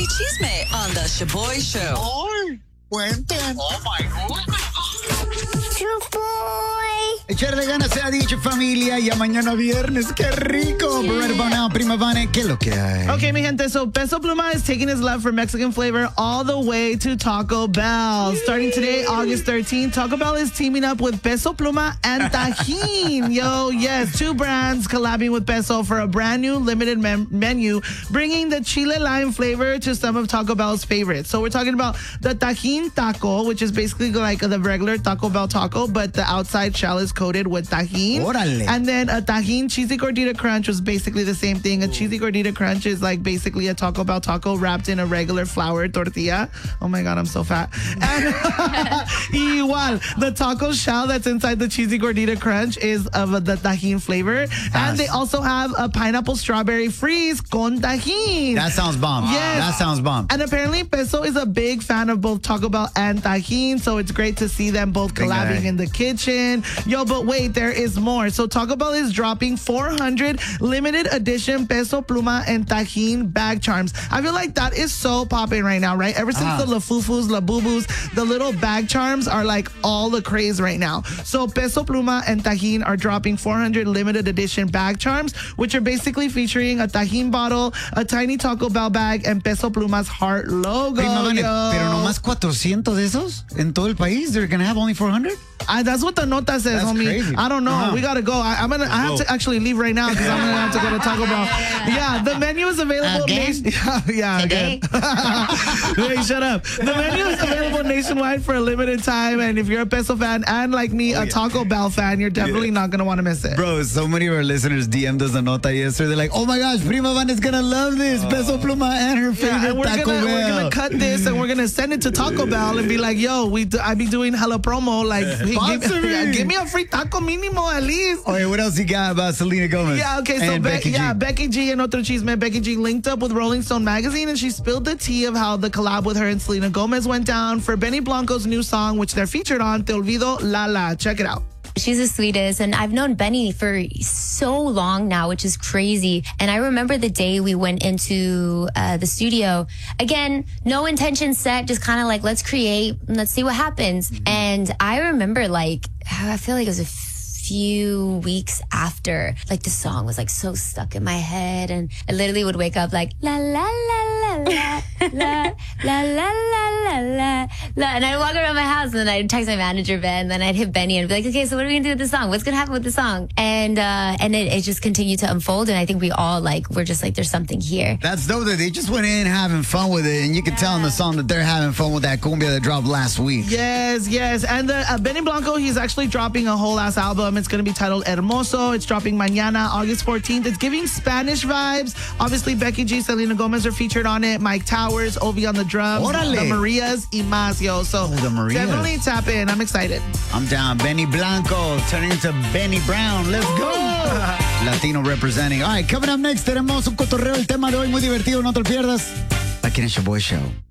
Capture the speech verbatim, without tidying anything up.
Chisme on the Shaboy Show. Ay, cuenten. Oh my goodness. Shaboy. Echarle ganas se ha dicho, familia. Ya mañana viernes. ¡Qué rico! Yeah. Right about now, Prima Vane, ¿qué es lo que hay? Okay, mi gente, so Peso Pluma is taking his love for Mexican flavor all the way to Taco Bell. Starting today, August thirteenth, Taco Bell is teaming up with Peso Pluma and Tajín. Yo, yes, two brands collabing with Peso for a brand new limited mem- menu, bringing the chile lime flavor to some of Taco Bell's favorites. So we're talking about the Tajín taco, which is basically like the regular Taco Bell taco, but the outside shell is coated with Tajín. Órale. And then a Tajín cheesy gordita crunch was basically the same thing. A cheesy gordita crunch is like basically a Taco Bell taco wrapped in a regular flour tortilla. Oh my God, I'm so fat. And igual, the taco shell that's inside the cheesy gordita crunch is of the Tajín flavor. And they also have a pineapple strawberry freeze con Tajín. That sounds bomb. Yes. That sounds bomb. And apparently Peso is a big fan of both Taco Bell and Tajín, so it's great to see them both collabing in the kitchen. Yo, but wait, there is more. So Taco Bell is dropping four hundred limited edition Peso Pluma and Tajín bag charms. I feel like that is so popping right now, right? Ever since uh-huh. the La Fufus, La Bubus, the little bag charms are like all the craze right now. So Peso Pluma and Tajín are dropping four hundred limited edition bag charms, which are basically featuring a Tajín bottle, a tiny Taco Bell bag, and Peso Pluma's heart logo. Prima Vane, pero nomás cuatrocientos de esos en todo el país? They're gonna have only four hundred? I, that's what the nota says, that's homie. Crazy. I don't know. Uh-huh. We gotta go. I, I'm gonna. I have to actually leave right now because I'm gonna have to go to Taco Bell. Yeah, the menu is available. Again? Nation- yeah, Today? again. Hey, shut up. The menu is available nationwide for a limited time, and if you're a Peso fan and like me, oh, a yeah. Taco Bell fan, you're definitely yeah. not gonna want to miss it. Bro, so many of our listeners D M'd us a nota yesterday. They're like, "Oh my gosh, Prima Vane is gonna love this Peso Pluma and her favorite yeah, and we're Taco gonna, Bell." We're gonna cut this and we're gonna send it to Taco Bell and be like, "Yo, we do, I be doing hella promo. Like, hey, give, yeah, give me a free taco mínimo at least." Okay, what else you got about Selena Gomez? Yeah, okay, so and Be- Becky yeah, G. Becky G and Otro Chisme. Becky G linked up with Rolling Stone magazine and she spilled the tea of how the collab with her and Selena Gomez went down for Benny Blanco's new song, which they're featured on, Te Olvido La La. Check it out. She's the sweetest, and I've known Benny for so long now, which is crazy. And I remember the day we went into uh, the studio. Again, no intention set, just kind of like, let's create, and let's see what happens. And I remember, like, I feel like it was a few weeks after, like, the song was like so stuck in my head, and I literally would wake up like la la la la la la la la la la la la, and I'd walk around my house and then I'd text my manager Ben, and then I'd hit Benny and be like, okay, so what are we gonna do with the song? What's gonna happen with the song? And uh and it, it just continued to unfold, and I think we all like we're just like, there's something here. That's dope that they just went in having fun with it, and you can yeah. tell in the song that they're having fun with that cumbia that dropped last week. Yes, yes, and the, uh, Benny Blanco, he's actually dropping a whole ass album. It's going to be titled Hermoso. It's dropping mañana, August fourteenth. It's giving Spanish vibes. Obviously, Becky G, Selena Gomez are featured on it. Mike Towers, Ovi on the drums. Órale. The Marias y más, yo. So oh, the Marias. Definitely tap in. I'm excited. I'm down. Benny Blanco turning into Benny Brown. Let's go. Latino representing. All right, coming up next, tenemos un cotorreo. El tema de hoy muy divertido. No te lo pierdas. Aquí en el Shaboy Show.